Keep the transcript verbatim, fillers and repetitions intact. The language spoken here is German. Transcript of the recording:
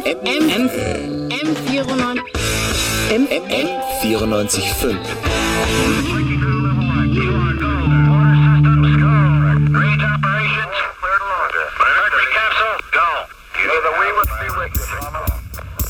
M, M, M94. M, M, M vierundneunzig Komma fünf. Capsule, go. Either the we would be with you.